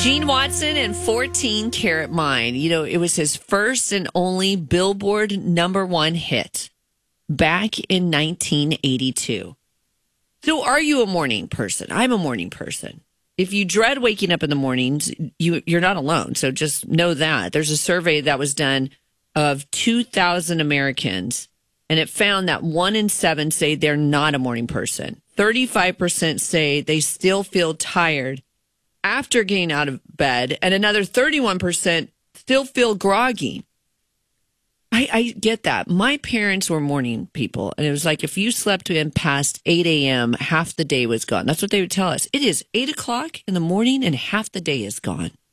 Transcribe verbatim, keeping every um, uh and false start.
Gene Watson and fourteen Karat Mind. You know, it was his first and only Billboard number one hit back in nineteen eighty-two. So are you a morning person? I'm a morning person. If you dread waking up in the mornings, you, you're not alone. So just know that. There's a survey that was done of two thousand Americans, and it found that one in seven say they're not a morning person. thirty-five percent say they still feel tired after getting out of bed, and another thirty-one percent still feel groggy. I, I get that. My parents were morning people, and it was like if you slept in past eight a.m., half the day was gone. That's what they would tell us. It is eight o'clock in the morning, and half the day is gone.